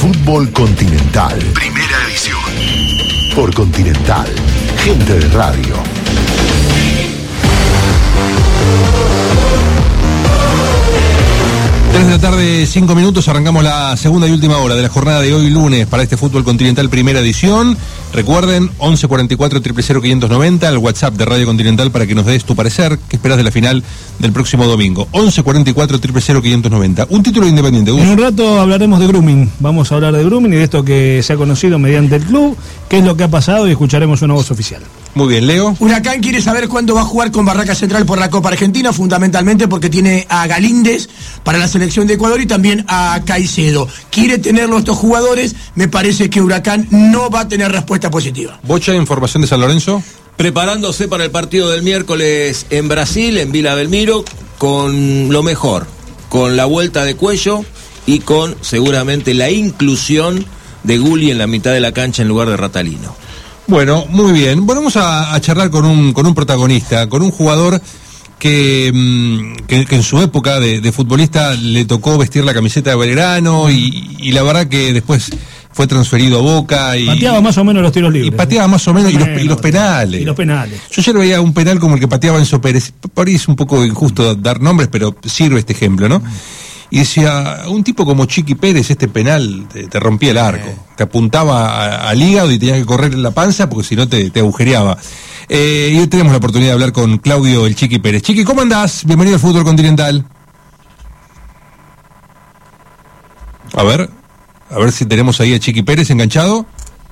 Fútbol Continental. Primera edición. Por Continental. Gente de radio. 3 de la tarde, 5 minutos, arrancamos la segunda y última hora de la jornada de hoy lunes para este Fútbol Continental Primera Edición. Recuerden, 11 44 000 590, el WhatsApp de Radio Continental para que nos des tu parecer, qué esperas de la final del próximo domingo. 11 44 000 590. Un título independiente, Gus. En un rato hablaremos de grooming, vamos a hablar de grooming y de esto que se ha conocido mediante el club, qué es lo que ha pasado y escucharemos una voz oficial. Muy bien, Leo. Huracán quiere saber cuándo va a jugar con Barraca Central por la Copa Argentina, fundamentalmente porque tiene a Galíndez para la selección de Ecuador y también a Caicedo. Quiere tenerlo estos jugadores, me parece que Huracán no va a tener respuesta positiva. Bocha, información de San Lorenzo. Preparándose para el partido del miércoles en Brasil, en Vila Belmiro, con lo mejor, con la vuelta de Cuello y con seguramente la inclusión de Gulli en la mitad de la cancha en lugar de Ratalino. Bueno, muy bien. Bueno, vamos a charlar con un protagonista, con un jugador que en su época de futbolista le tocó vestir la camiseta de Belgrano y la verdad que después fue transferido a Boca y pateaba más o menos los tiros libres. Y pateaba más o menos y los penales. Y los penales. Yo ayer veía un penal como el que pateaba Enzo Pérez. Por ahí es un poco injusto dar nombres, pero sirve este ejemplo, ¿no? Y decía, un tipo como Chiqui Pérez, este penal te rompía el arco, te apuntaba al hígado y tenías que correr en la panza porque si no te agujereaba. Y hoy tenemos la oportunidad de hablar con Claudio el Chiqui Pérez. Chiqui, ¿cómo andás? Bienvenido al Fútbol Continental. A ver si tenemos ahí a Chiqui Pérez enganchado.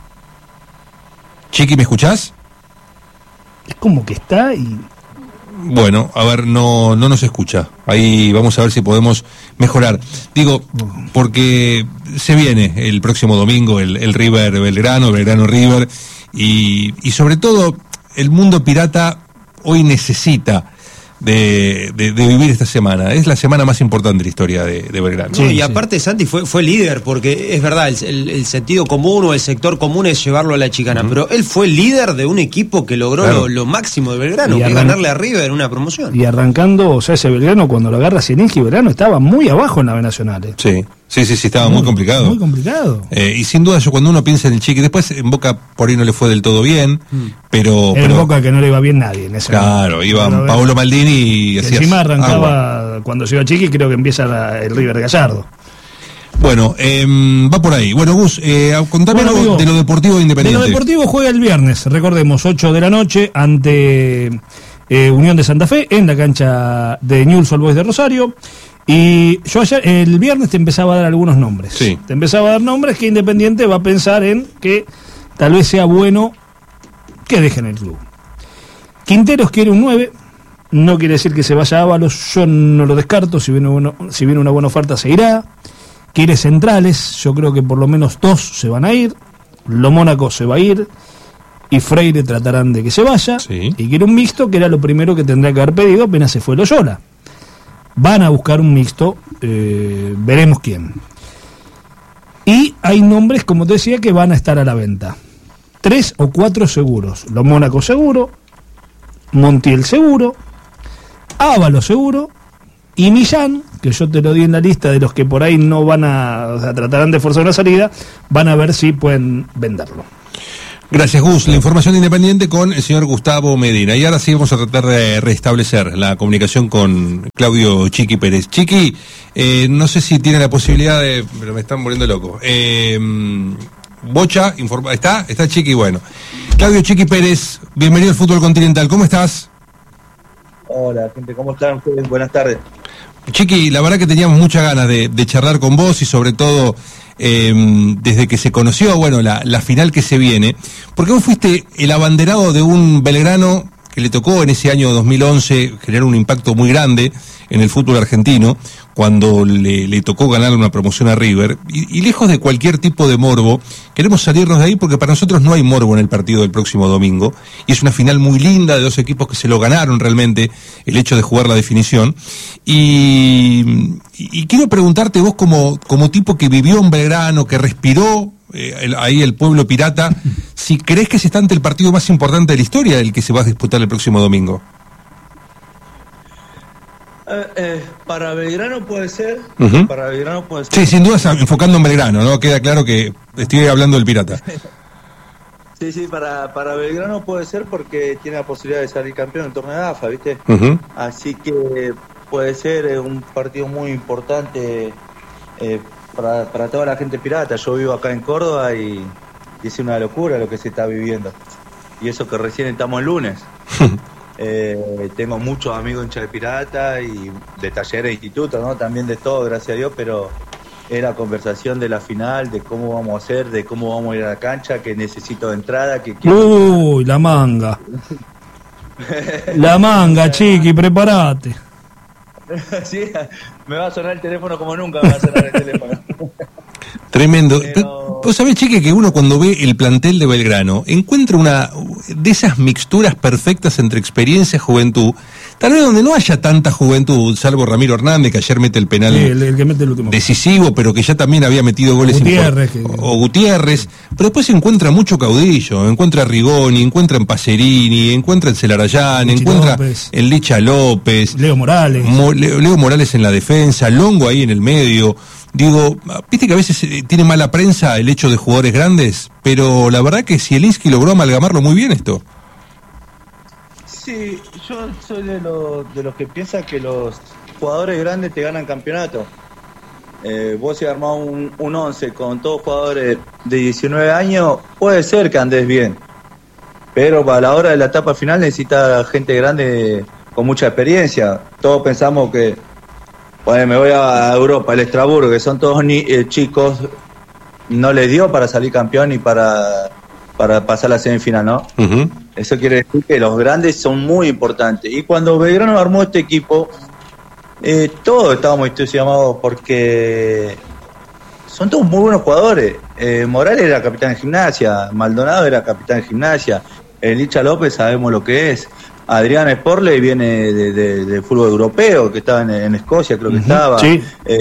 Chiqui, ¿me escuchás? Es como que está y... Bueno, a ver, no nos escucha. Ahí vamos a ver si podemos mejorar. Digo, porque se viene el próximo domingo el River Belgrano River, y sobre todo el mundo pirata hoy necesita de vivir esta semana. Es la semana más importante de la historia de Belgrano. Sí, y aparte Santi fue líder, porque es verdad, el sentido común o el sector común es llevarlo a la chicana, pero él fue líder de un equipo que logró lo máximo de Belgrano, que es ganarle a River en una promoción. Y arrancando, o sea, ese Belgrano cuando lo agarra Zielinski, Belgrano estaba muy abajo en la B Nacional. Sí, estaba muy complicado. Muy complicado. Y sin duda, cuando uno piensa en el Chiqui, después en Boca por ahí no le fue del todo bien, pero en Boca que no le iba bien nadie en ese claro, momento. Iba Paolo Maldini y hacía encima arrancaba, cuando se iba Chiqui, creo que empieza el River Gallardo. Bueno, va por ahí. Bueno, Gus, contame algo de lo Deportivo de Independiente. De lo Deportivo juega el viernes, recordemos, 8 de la noche, ante Unión de Santa Fe, en la cancha de Newell's Old Boys de Rosario. Y yo ayer, el viernes, te empezaba a dar algunos nombres. Sí. Te empezaba a dar nombres que Independiente va a pensar en que tal vez sea bueno que dejen el club. Quinteros quiere un 9, no quiere decir que se vaya a Ábalos, yo no lo descarto, si viene una buena oferta se irá. Quiere centrales, yo creo que por lo menos 2 se van a ir, Lo Mónaco se va a ir, y Freire tratarán de que se vaya, sí. Y quiere un mixto, que era lo primero que tendría que haber pedido apenas se fue Loyola. Van a buscar un mixto, veremos quién. Y hay nombres, como te decía, que van a estar a la venta. 3 o 4 seguros. Lo Mónaco seguro, Montiel seguro, Ábalos seguro, y Millán, que yo te lo di en la lista de los que por ahí no van o sea, tratarán de forzar una salida, van a ver si pueden venderlo. Gracias, Gus. La información de Independiente con el señor Gustavo Medina. Y ahora sí vamos a tratar de restablecer la comunicación con Claudio Chiqui Pérez. Chiqui, no sé si tiene la posibilidad de... pero me están volviendo loco. Bocha, ¿está Chiqui? Bueno. Claudio Chiqui Pérez, bienvenido al Fútbol Continental. ¿Cómo estás? Hola, gente, ¿cómo están ustedes? Buenas tardes. Chiqui, la verdad que teníamos muchas ganas de charlar con vos y sobre todo... desde que se conoció, la final que se viene, porque vos fuiste el abanderado de un Belgrano que le tocó en ese año 2011 generar un impacto muy grande en el fútbol argentino, cuando le tocó ganar una promoción a River, y lejos de cualquier tipo de morbo, queremos salirnos de ahí porque para nosotros no hay morbo en el partido del próximo domingo, y es una final muy linda de 2 equipos que se lo ganaron realmente, el hecho de jugar la definición, y quiero preguntarte vos como tipo que vivió en Belgrano, que respiró ahí el pueblo pirata, si crees que se está ante el partido más importante de la historia, el que se va a disputar el próximo domingo. Para Belgrano puede ser. Uh-huh. Para Belgrano puede ser. Sí, sin duda enfocando en Belgrano, ¿no? Queda claro que estoy hablando del Pirata. Sí, para Belgrano puede ser porque tiene la posibilidad de salir campeón del torneo de AFA, ¿viste? Uh-huh. Así que puede ser un partido muy importante para toda la gente pirata. Yo vivo acá en Córdoba y es una locura lo que se está viviendo. Y eso que recién estamos el lunes. Tengo muchos amigos hinchas de Pirata y de talleres de institutos, ¿no? También de todo, gracias a Dios, pero es la conversación de la final, de cómo vamos a hacer, de cómo vamos a ir a la cancha, que necesito de entrada, que quiero... Uy, la manga. La manga, chiqui, prepárate. Sí, me va a sonar el teléfono como nunca me va a sonar el teléfono. Tremendo. Pero... Vos sabés, Chique, que uno cuando ve el plantel de Belgrano encuentra una de esas mixturas perfectas entre experiencia y juventud, tal vez donde no haya tanta juventud, salvo Ramiro Hernández, que ayer mete el penal el que mete el último decisivo, pero que ya también había metido goles o Gutiérrez, pero después se encuentra mucho caudillo, encuentra a Rigoni, encuentra en Pacerini, encuentra en Celarayán, encuentra en Licha López, Leo Morales. Leo Morales en la defensa, Longo ahí en el medio. Digo, viste que a veces tiene mala prensa el hecho de jugadores grandes, pero la verdad que Zielinski logró amalgamarlo muy bien esto. Sí, yo soy de los que piensan que los jugadores grandes te ganan campeonato. Vos si armás un 11 con todos jugadores de 19 años, puede ser que andes bien, pero para la hora de la etapa final necesita gente grande con mucha experiencia. Todos pensamos que bueno, me voy a Europa, el Estrasburgo, que son todos chicos, no les dio para salir campeón y para pasar la semifinal, ¿no? Uh-huh. Eso quiere decir que los grandes son muy importantes. Y cuando Belgrano armó este equipo, todos estábamos entusiasmados porque son todos muy buenos jugadores. Morales era capitán de Gimnasia, Maldonado era capitán de Gimnasia, Licha López sabemos lo que es. Adrián Sporley viene de fútbol europeo, que estaba en Escocia, creo que estaba. Sí.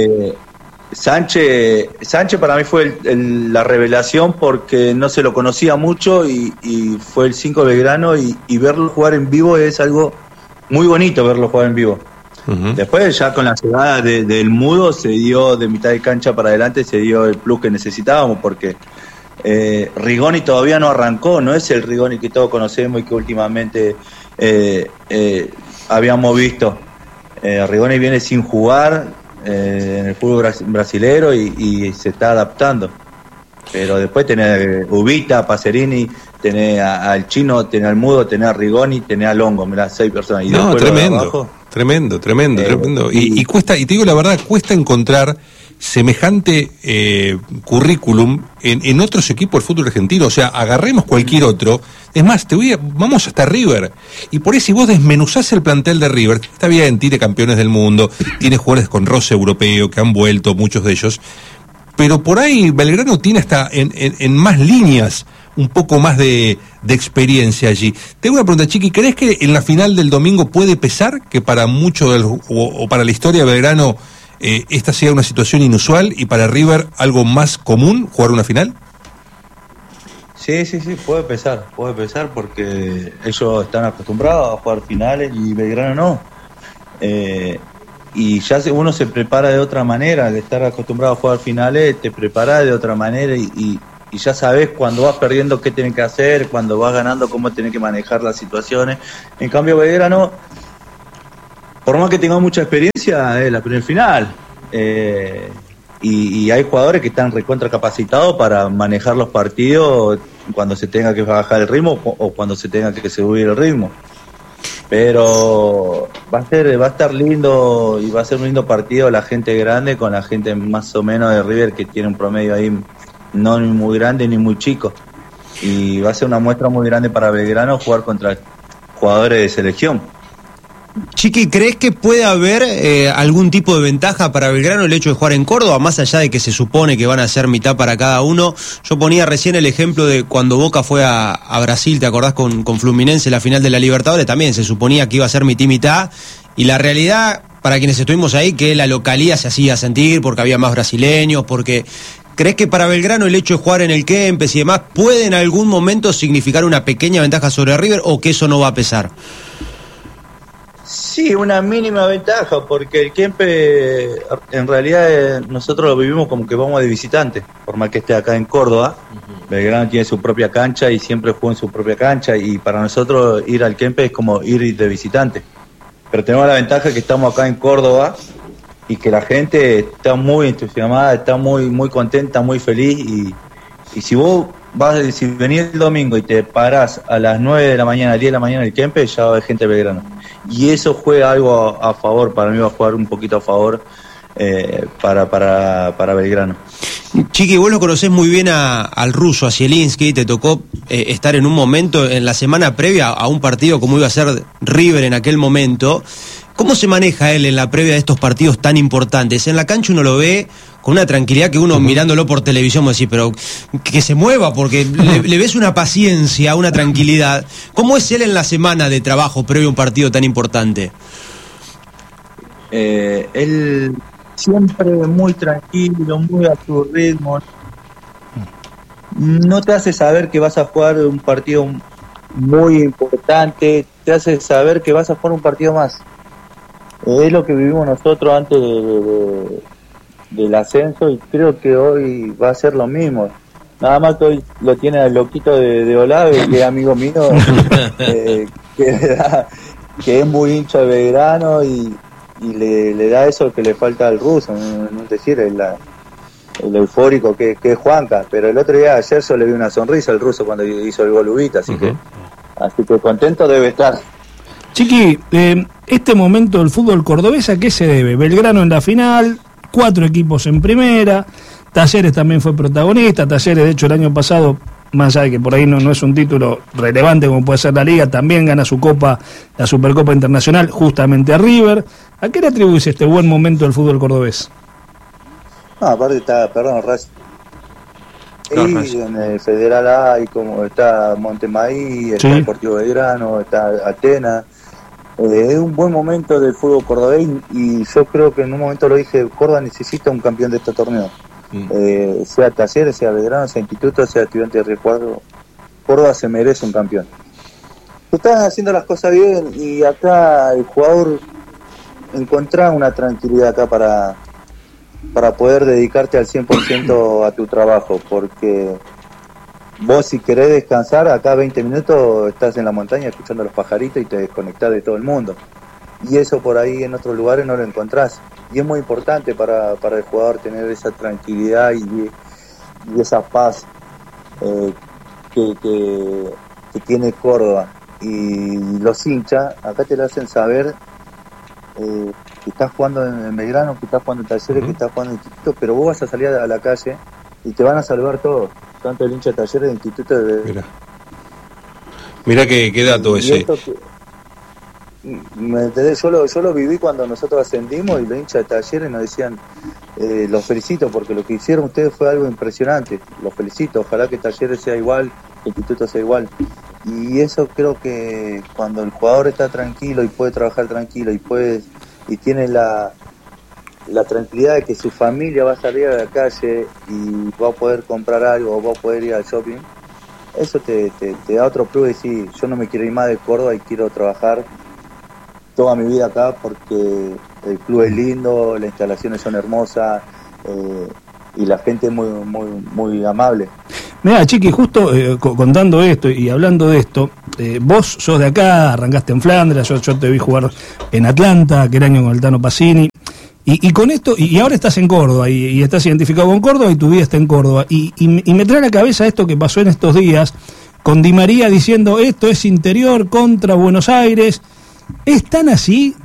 Sánchez para mí fue la revelación porque no se lo conocía mucho y fue el 5 de Belgrano y verlo jugar en vivo es algo muy bonito, verlo jugar en vivo. Uh-huh. Después ya con la llegada del Mudo se dio de mitad de cancha para adelante, se dio el plus que necesitábamos porque Rigoni todavía no arrancó, no es el Rigoni que todos conocemos y que últimamente habíamos visto. Rigoni viene sin jugar en el fútbol brasilero y se está adaptando, pero después tenés Ubita, Pacerini, tenés al Chino, tenés al Mudo, tenés a Rigoni, tenés a Longo, mirá, 6 personas. Y no, tremendo. Y cuesta, y te digo la verdad, cuesta encontrar semejante currículum en otros equipos del fútbol argentino. O sea, agarremos cualquier otro. Es más, vamos hasta River. Y por ahí si vos desmenuzás el plantel de River, está bien, tiene campeones del mundo, tiene jugadores con roce europeo que han vuelto, muchos de ellos. Pero por ahí Belgrano tiene hasta en más líneas un poco más de experiencia allí. Tengo una pregunta, Chiqui, ¿crees que en la final del domingo puede pesar que para mucho o para la historia de Belgrano esta sea una situación inusual y para River algo más común jugar una final? Sí, puede pesar porque ellos están acostumbrados a jugar finales y Belgrano no. Y ya uno se prepara de otra manera, al estar acostumbrado a jugar finales te prepara de otra manera y ya sabes cuando vas perdiendo qué tienen que hacer, cuando vas ganando cómo tienen que manejar las situaciones. En cambio Belgrano, por más que tenga mucha experiencia, es la primer final. Y hay jugadores que están recontra capacitados para manejar los partidos cuando se tenga que bajar el ritmo o cuando se tenga que subir el ritmo. Pero va a estar lindo y va a ser un lindo partido la gente grande con la gente más o menos de River que tiene un promedio ahí no ni muy grande ni muy chico. Y va a ser una muestra muy grande para Belgrano jugar contra jugadores de selección. Chiqui, ¿crees que puede haber algún tipo de ventaja para Belgrano el hecho de jugar en Córdoba, más allá de que se supone que van a ser mitad para cada uno? Yo ponía recién el ejemplo de cuando Boca fue a Brasil, ¿te acordás? Con Fluminense en la final de la Libertadores, también se suponía que iba a ser mitad y mitad, y la realidad, para quienes estuvimos ahí, que la localía se hacía sentir porque había más brasileños, porque... ¿Crees que para Belgrano el hecho de jugar en el Kempes y demás puede en algún momento significar una pequeña ventaja sobre River o que eso no va a pesar? Sí, una mínima ventaja, porque el Kempe, en realidad, nosotros lo vivimos como que vamos de visitante, por más que esté acá en Córdoba. Belgrano tiene su propia cancha y siempre juega en su propia cancha, y para nosotros ir al Kempe es como ir de visitante. Pero tenemos la ventaja que estamos acá en Córdoba y que la gente está muy entusiasmada, está muy contenta, muy feliz, y si vos si venís el domingo y te parás a las 9 de la mañana, 10 de la mañana en el Kempe, ya va a haber gente de Belgrano. Y eso juega algo a favor, para mí va a jugar un poquito a favor para Belgrano. Chiqui, vos lo conocés muy bien al ruso, a Zielinski, te tocó estar en un momento, en la semana previa a un partido como iba a ser River en aquel momento. ¿Cómo se maneja él en la previa de estos partidos tan importantes? En la cancha uno lo ve con una tranquilidad que uno mirándolo por televisión me decís, pero que se mueva, porque le ves una paciencia, una tranquilidad. ¿Cómo es él en la semana de trabajo previo a un partido tan importante? Él siempre muy tranquilo, muy a su ritmo. No te hace saber que vas a jugar un partido muy importante, te hace saber que vas a jugar un partido más. Es lo que vivimos nosotros antes del ascenso, y creo que hoy va a ser lo mismo. Nada más que hoy lo tiene el loquito de Olave, que es amigo mío, que es muy hincha de Belgrano, y le da eso que le falta al ruso, no decir, el eufórico que es Juanca. Pero el otro día, ayer, yo le vi una sonrisa al ruso cuando hizo el gol Ubita, así que contento debe estar. Chiqui, este momento del fútbol cordobés, ¿a qué se debe? Belgrano en la final, 4 equipos en primera, Talleres también fue protagonista. Talleres, de hecho, el año pasado, más allá de que por ahí no es un título relevante como puede ser la Liga, también gana su Copa, la Supercopa Internacional, justamente a River. ¿A qué le atribuís este buen momento del fútbol cordobés? No, aparte está, Racing. Y en el Federal A, y como está Montemaí, está Deportivo Belgrano, está Atenas. Es un buen momento del fútbol cordobés, y yo creo que en un momento lo dije, Córdoba necesita un campeón de este torneo. Sea Talleres, sea Belgrano, sea Instituto, sea Estudiantes de Río Cuarto, Córdoba se merece un campeón. Están haciendo las cosas bien, y acá el jugador encuentra una tranquilidad acá para poder dedicarte al 100% a tu trabajo, porque vos, si querés descansar, acá 20 minutos estás en la montaña escuchando los pajaritos y te desconectás de todo el mundo, y eso por ahí en otros lugares no lo encontrás, y es muy importante para el jugador tener esa tranquilidad y esa paz que tiene Córdoba. Y los hinchas acá te lo hacen saber, que estás jugando en Belgrano, que estás jugando en Talleres, que estás jugando en Instituto, pero vos vas a salir a la calle y te van a saludar todos, tanto el hincha de Talleres, de Instituto de... Mirá qué dato ese. Yo lo viví cuando nosotros ascendimos, y los hinchas de Talleres nos decían, los felicito porque lo que hicieron ustedes fue algo impresionante, los felicito, ojalá que Talleres sea igual, que Instituto sea igual. Y eso creo que cuando el jugador está tranquilo y puede trabajar tranquilo y tiene la tranquilidad de que su familia va a salir a la calle y va a poder comprar algo o va a poder ir al shopping, eso te da otro plus de decir, yo no me quiero ir más de Córdoba y quiero trabajar toda mi vida acá porque el club es lindo, las instalaciones son hermosas, y la gente es muy amable. Mira, Chiqui, justo contando esto y hablando de esto, vos sos de acá, arrancaste en Flandria, yo te vi jugar en Atlanta, aquel año con el Tano Pacini, y con esto, y ahora estás en Córdoba, y estás identificado con Córdoba, y tu vida está en Córdoba, y me trae a la cabeza esto que pasó en estos días, con Di María diciendo, esto es interior contra Buenos Aires. ¿Es tan así?